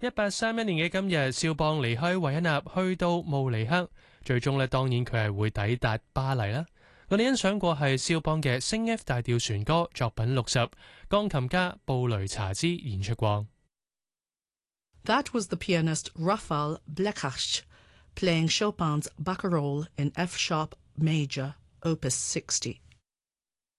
1831年嘅今日，肖邦離開維也納去到慕尼黑，最終呢，當然佢係會抵達巴黎啦。我哋欣賞過係肖邦嘅升 F 大調旋歌作品60，鋼琴家布雷查茲演出過。 That was the pianist Raphael Blechach playing Chopin's Barcarolle in F sharp major, Opus 60.